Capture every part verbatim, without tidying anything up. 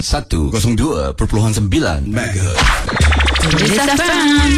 seratus dua perpuluhan sembilan megahertz. Police F M.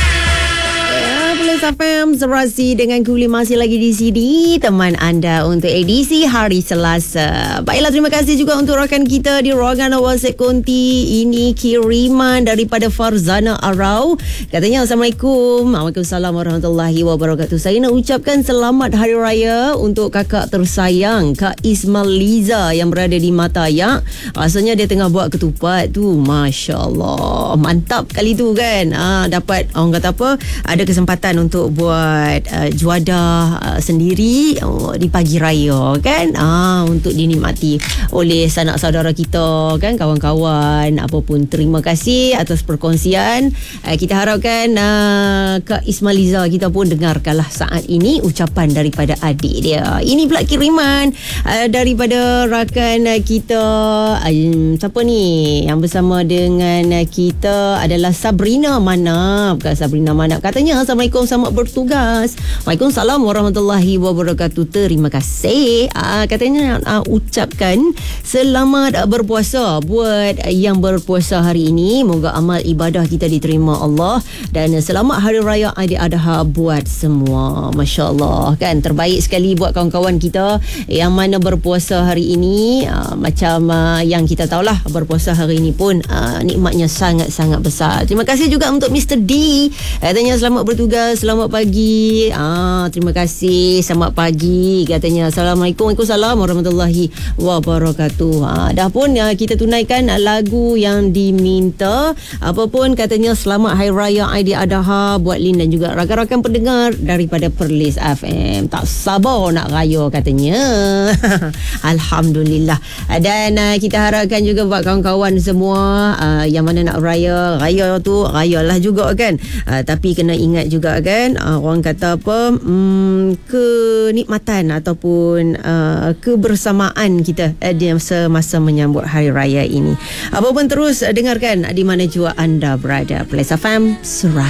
Police F M, Serasi dengan Kuli masih lagi di sini, teman anda untuk edisi hari Selasa. Baiklah, terima kasih juga untuk rakan kita di ruangan WhatsApp Konti. Ini kiriman daripada Farzana Arau. Katanya, Assalamualaikum. Waalaikumsalam warahmatullahi wabarakatuh. Saya nak ucapkan selamat Hari Raya untuk kakak tersayang, Kak Ismail Liza yang berada di Matayak. Rasanya dia tengah buat ketupat tu. Masya Allah, mantap kali tu kan. Ah, dapat, orang kata apa, ada kesempatan untuk buat uh, juadah uh, sendiri uh, di pagi raya kan, uh, untuk dinikmati oleh sanak saudara kita kan, kawan-kawan. Apapun, terima kasih atas perkongsian. uh, kita harapkan uh, Kak Ismailiza kita pun dengarkanlah saat ini ucapan daripada adik dia. Ini pula kiriman uh, daripada rakan uh, kita, uh, siapa ni yang bersama dengan uh, kita adalah Sabrina Manap. Kak Sabrina Manap katanya, Assalamualaikum, selamat bertugas. Waalaikumsalam warahmatullahi wabarakatuh. Terima kasih. Aa, katanya aa, ucapkan selamat berpuasa buat yang berpuasa hari ini. Moga amal ibadah kita diterima Allah, dan selamat Hari Raya Aidiladha buat semua. Masya Allah kan, terbaik sekali buat kawan-kawan kita yang mana berpuasa hari ini. Aa, macam aa, yang kita tahulah, berpuasa hari ini pun aa, nikmatnya sangat-sangat besar. Terima kasih juga untuk Mister D. Katanya selamat bertugas, selamat pagi. Ah, terima kasih. Selamat pagi katanya. Assalamualaikum. Waalaikumsalam warahmatullahi wabarakatuh. Ah, dah pun ya, kita tunaikan lagu yang diminta. Apapun katanya, selamat Hari Raya Aidiladha buat Lin dan juga rakan-rakan pendengar daripada Perlis F M. Tak sabar nak raya katanya. Alhamdulillah. Dan uh, kita harapkan juga buat kawan-kawan semua uh, yang mana nak raya, raya tu rayalah juga kan. Uh, tapi kena ingat juga kan, uh, orang kata apa, um, kenikmatan ataupun uh, kebersamaan kita uh, di semasa menyambut Hari Raya ini. Apa pun terus uh, dengarkan di mana jua anda berada. Police F M, Surah.